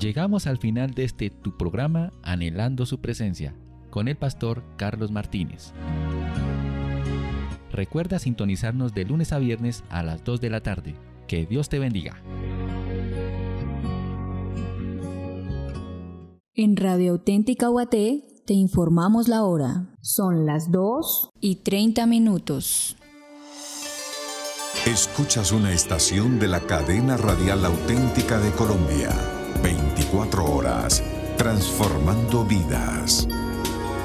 Llegamos al final de tu programa Anhelando su presencia, con el pastor Carlos Martínez. Recuerda sintonizarnos de lunes a viernes a las 2 de la tarde. Que Dios te bendiga. En Radio Auténtica Guaté te informamos la hora. Son las 2:30. Escuchas una estación de la cadena radial Auténtica de Colombia. 24 horas, transformando vidas.